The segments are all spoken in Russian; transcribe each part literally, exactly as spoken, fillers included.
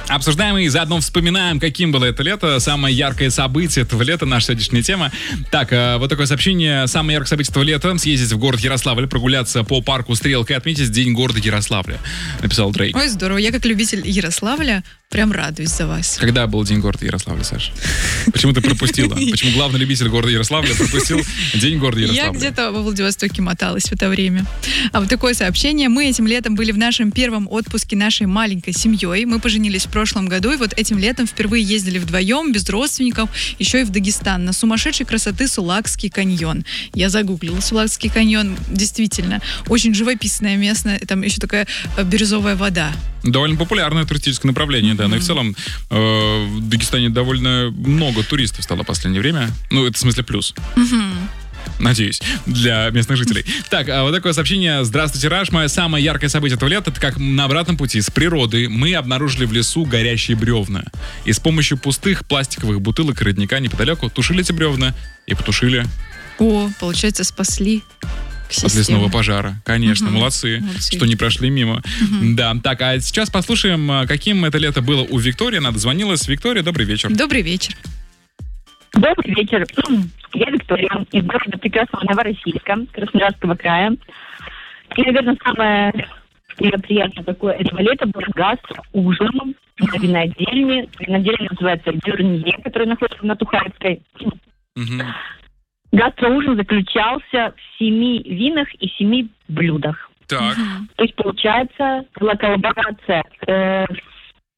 Обсуждаем и заодно вспоминаем, каким было это лето. Самое яркое событие этого лета, наша сегодняшняя тема. Так, вот такое сообщение. Самое яркое событие этого лета — съездить в город Ярославль, прогуляться по парку Стрелка и отметить День города Ярославля, написал Дрейк. Ой, здорово. Я как любитель Ярославля прям радуюсь за вас. Когда был День города Ярославля, Саша? Почему ты пропустила? Почему главный любитель города Ярославля пропустил День города Ярославля? Я где-то во Владивостоке моталась в это время. А вот такое сообщение. Мы этим летом были в нашем первом отпуске нашей маленькой семьей. Мы поженились в прошлом году, и вот этим летом впервые ездили вдвоем, без родственников, еще и в Дагестан, на сумасшедшей красоты Сулакский каньон. Я загуглила Сулакский каньон. Действительно, очень живописное место. Там еще такая бирюзовая вода. Довольно популярное туристическое направление, да. Mm-hmm. Но и в целом э, в Дагестане довольно много туристов стало в последнее время. Ну, это в смысле плюс. Mm-hmm. Надеюсь, для местных жителей. Так, а вот такое сообщение. Здравствуйте, Раш. Мое самое яркое событие этого лета — это как на обратном пути с природы мы обнаружили в лесу горящие бревна. И с помощью пустых пластиковых бутылок и родника неподалеку тушили эти бревна и потушили. О, получается, спасли. От лесного пожара. Конечно, угу. молодцы, молодцы, что не прошли мимо. Угу. Да, так, а сейчас послушаем, каким это лето было у Виктории. Она дозвонилась. Виктория, добрый вечер. Добрый вечер. Добрый вечер. Я Виктория из города прекрасного Новороссийска, Краснодарского края. И, наверное, самое приятное такое этого лета был гастроужин на винодельне. Винодельня называется Дюрнье, которая находится на Тухайской. Угу. Гастроужин заключался в семи винах и семи блюдах. Так. То есть, получается, была коллаборация э, с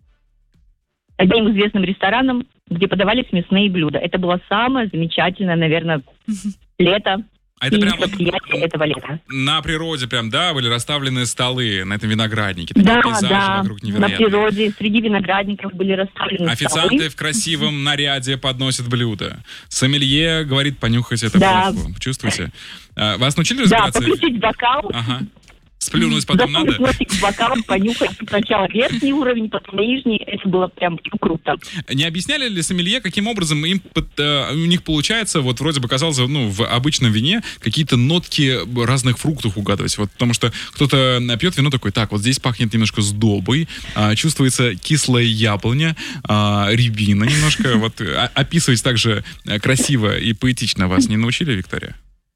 одним известным рестораном, где подавались мясные блюда. Это было самое замечательное, наверное, лето. А это прям мероприятие этого лета. На природе прям, да, были расставлены столы на этом винограднике. Да, да, вокруг на природе, среди виноградников были расставлены Официанты столы. в красивом наряде подносят блюда. Сомелье говорит, понюхайте это. Да. Чувствуете? А, вас научили разбираться? Да, подключить бокал. Ага. Сплюнуть потом надо? Засунуть бокал, понюхать сначала верхний уровень, потом нижний. Это было прям круто. Не объясняли ли сомелье, каким образом им, э, у них получается, вот вроде бы казалось, ну, в обычном вине какие-то нотки разных фруктов угадывать? Вот, потому что кто-то пьет вино такой, так, вот здесь пахнет немножко сдобой, э, чувствуется кислая яблоня, э, рябина немножко. Вот описывать так же красиво и поэтично вас не научили, Виктория?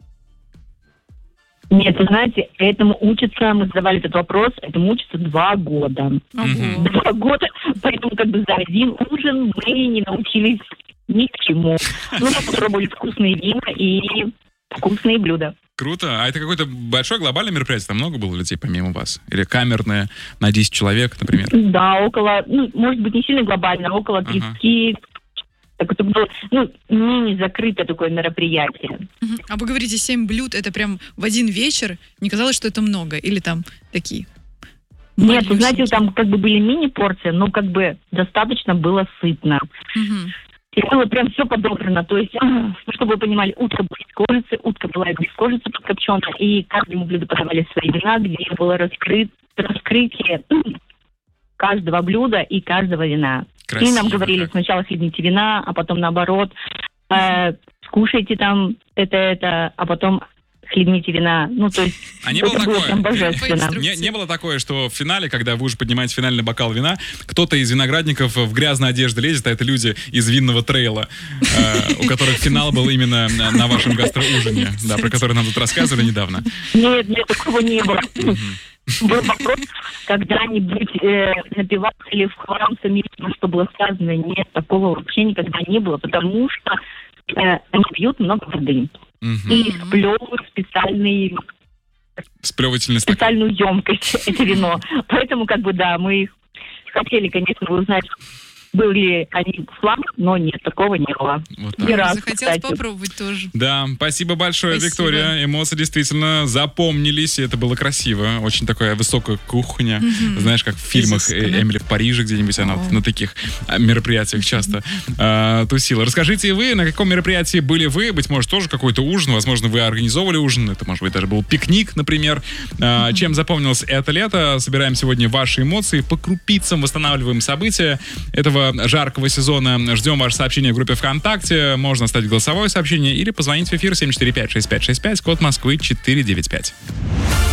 Нет, вы знаете, этому учатся, мы задавали этот вопрос, этому учатся два года. Ого. Два года, поэтому как бы за один ужин мы не научились ни к чему. Ну, мы попробовали вкусные вина и вкусные блюда. Круто. А это какое-то большое глобальное мероприятие? Там много было людей помимо вас? Или камерное на десять человек, например? Да, около, ну, может быть, не сильно глобально, а около тридцати. Ага. Так это было, ну, не закрытое такое мероприятие. Uh-huh. А вы говорите, семь блюд, это прям в один вечер? Не казалось, что это много? Или там такие? Нет, вы знаете, там как бы были мини-порции, но как бы достаточно было сытно. Uh-huh. И было прям все подобрано. То есть, чтобы вы понимали, утка была из кожицы, утка была из кожицы подкопченная, и каждому блюду подавали свои вина, где было раскрыт, раскрытие каждого блюда и каждого вина. Красиво, и нам говорили, как. сначала хлебните вина, а потом наоборот, э, скушайте там это-это, а потом хлебните вина. Ну, то есть, а не это было было такое? прям божественно. Не, не было такое, что в финале, когда вы уже поднимаете финальный бокал вина, кто-то из виноградников в грязной одежде лезет, а это люди из винного трейла, э, у которых финал был именно на, на вашем гастроужине, да, про который нам тут рассказывали недавно. Нет, нет, такого не было. Был вопрос, когда-нибудь э, напиваться или в храм самим, что было сказано. Нет, такого вообще никогда не было, потому что э, они пьют много воды. Угу. И сплевывают специальный, Сплевывательный стакан. специальную емкость, это вино. Поэтому, как бы, да, мы хотели, конечно, узнать, были ли они в хлам, но нет, такого не было. Вот Ни разу, Захотелось кстати. попробовать тоже. Да, спасибо большое, Спасибо. Виктория. Эмоции действительно запомнились, и это было красиво. Очень такая высокая кухня. Мгм. Знаешь, как в фильмах Изысканно. э, Эмили в Париже где-нибудь, она вот О. на таких а, мероприятиях часто а, тусила. Расскажите и вы, на каком мероприятии были вы? Быть может, тоже какой-то ужин. Возможно, вы организовывали ужин. Это, может быть, даже был пикник, например. А, чем запомнилось это лето? Собираем сегодня ваши эмоции. По крупицам восстанавливаем события этого жаркого сезона. Ждем ваше сообщение в группе ВКонтакте. Можно оставить голосовое сообщение или позвонить в эфир семь четыре пять шесть пять шесть пять, код Москвы четыре девять пять.